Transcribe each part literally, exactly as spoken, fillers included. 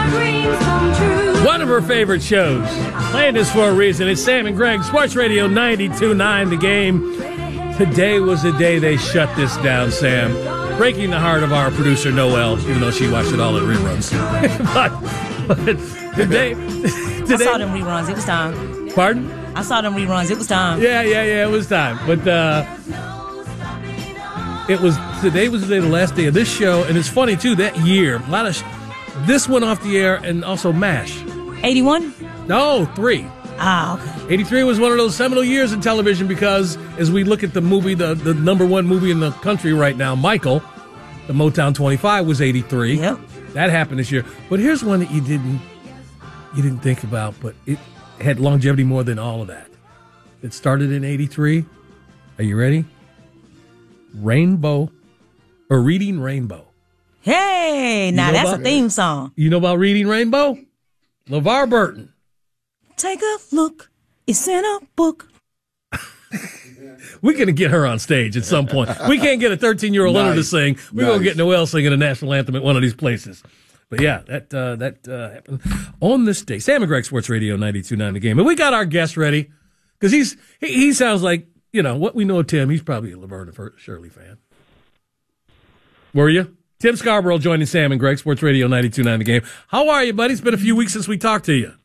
One of her favorite shows. Playing this for a reason. It's Sam and Greg, Sports Radio ninety-two point nine The Game. Today was the day they shut this down, Sam. Breaking the heart of our producer, Noelle, even though she watched it all in reruns. but, but today, today... I saw them reruns. It was time. Pardon? I saw them reruns. It was time. Yeah, yeah, yeah. It was time. But uh, it was today was the day, the last day of this show. And it's funny, too, that year, a lot of... Sh- this went off the air and also MASH. eighty-one? No, three. Ah, okay. eighty-three was one of those seminal years in television because as we look at the movie, the, the number one movie in the country right now, Michael, the Motown twenty-five was eighty-three. Yep. That happened this year. But here's one that you didn't you didn't think about, but it had longevity more than all of that. It started in eighty-three. Are you ready? Rainbow, or Reading Rainbow. Hey, now that's about, a theme song. You know about Reading Rainbow? LeVar Burton. Take a look. It's in a book. We're going to get her on stage at some point. We can't get a thirteen-year-old nice. Leonard to sing. We're nice. Going to get Noelle singing a national anthem at one of these places. But, yeah, that uh, that uh, happened on this day. Sam and Greg, Sports Radio ninety-two point nine The Game. And we got our guest ready because he's he, he sounds like, you know, what we know of Tim, he's probably a Laverne and Shirley fan. Were you? Tim Scarborough joining Sam and Greg, Sports Radio ninety-two point nine The Game. How are you, buddy? It's been a few weeks since we talked to you.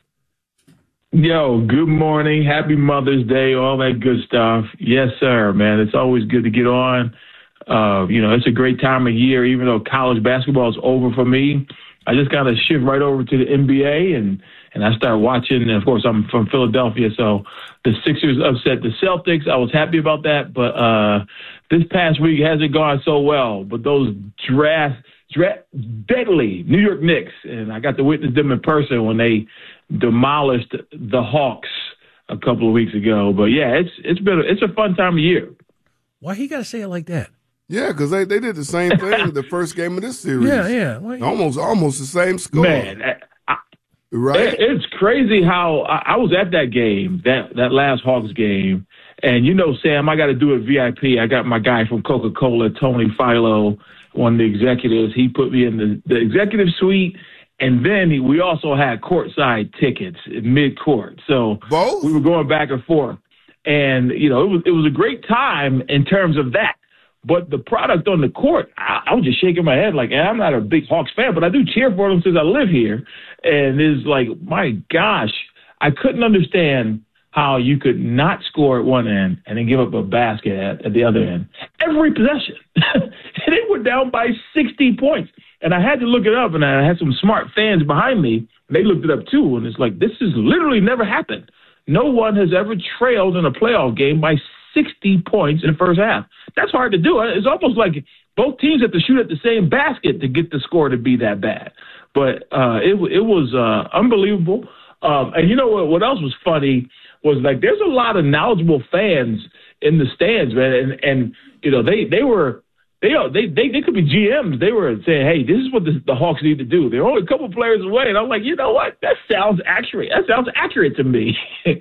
Yo, good morning. Happy Mother's Day, all that good stuff. Yes, sir, man. It's always good to get on. Uh, you know, it's a great time of year, even though college basketball is over for me. I just got to shift right over to the N B A, and, and I start watching. And, of course, I'm from Philadelphia, so the Sixers upset the Celtics. I was happy about that, but uh, this past week hasn't gone so well. But those draft, draft deadly New York Knicks, and I got to witness them in person when they demolished the Hawks a couple of weeks ago. But yeah, it's it's been a, it's a fun time of year. Why he got to say it like that? Yeah, because they, they did the same thing with the first game of this series. Yeah, yeah, well, almost almost the same score. Man, I, right? It, it's crazy how I, I was at that game, that that last Hawks game, and you know, Sam, I got to do a V I P. I got my guy from Coca-Cola, Tony Philo, one of the executives. He put me in the, the executive suite. And then he, we also had courtside tickets mid-court. So Both? we were going back and forth. And, you know, it was it was a great time in terms of that. But the product on the court, I, I was just shaking my head like, I'm not a big Hawks fan, but I do cheer for them since I live here. And it's like, my gosh, I couldn't understand how you could not score at one end and then give up a basket at, at the other end. Every possession. And they were down by sixty points. And I had to look it up, and I had some smart fans behind me. They looked it up, too, and it's like, this has literally never happened. No one has ever trailed in a playoff game by sixty points in the first half. That's hard to do. It's almost like both teams have to shoot at the same basket to get the score to be that bad. But uh, it, it was uh, unbelievable. Um, and you know what, what else was funny was, like, there's a lot of knowledgeable fans in the stands, man, and, and you know, they, they were – They, they they they could be G Ms. They were saying, hey, this is what the, the Hawks need to do. They're only a couple players away. And I'm like, you know what? That sounds accurate. That sounds accurate to me.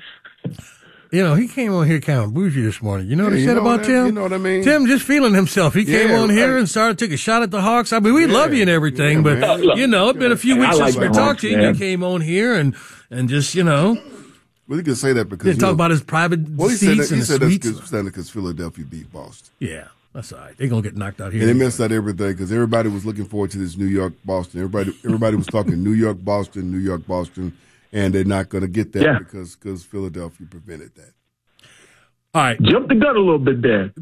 You know, he came on here kind of bougie this morning. You know what yeah, he said about that, Tim? You know what I mean? Tim just feeling himself. He came yeah, on here right. and started to take a shot at the Hawks. I mean, we yeah. love you and everything, yeah, but, man. you know, it's been a few I weeks like since we talked to you. You came on here and, and just, you know. Well, you can say that because. Didn't talk know, about his private well, he seats said that, and he said suites. that's because Philadelphia beat Boston. Yeah. That's all right. They're going to get knocked out here. And they messed out everything because everybody was looking forward to this New York, Boston. Everybody everybody was talking New York, Boston, New York, Boston, and they're not going to get that yeah. because because Philadelphia prevented that. All right. Jump the gun a little bit there.